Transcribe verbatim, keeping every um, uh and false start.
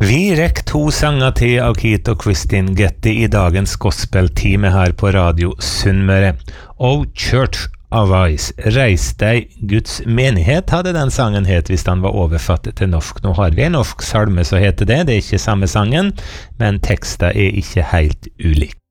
Vi rekk to sanger til av Keith og Kristin Getty i dagens gospeltime her på Radio Sunnmøre. Og Church of Ice, Reis deg, Guds menighet, hadde den sangen het hvis den var overfattet til norsk. Nå har vi en norsk salme så heter det, det er ikke samme sangen, men teksten er ikke helt ulik.